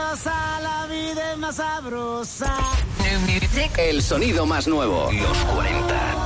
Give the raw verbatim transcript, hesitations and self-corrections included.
rosa, la vida es más sabrosa. New music. El sonido más nuevo. Los cuarenta.